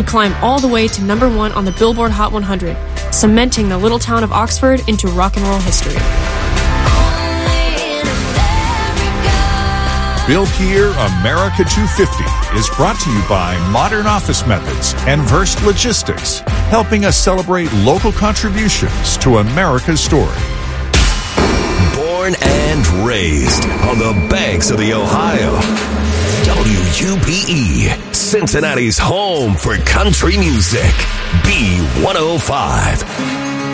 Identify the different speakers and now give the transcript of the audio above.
Speaker 1: climb all the way to #1 on the Billboard Hot 100, cementing the little town of Oxford into rock and roll history.
Speaker 2: Built Here, America 250 is brought to you by Modern Office Methods and Verst Logistics, helping us celebrate local contributions to America's story.
Speaker 3: Born and raised on the banks of the Ohio. WUPE, Cincinnati's home for country music. B105.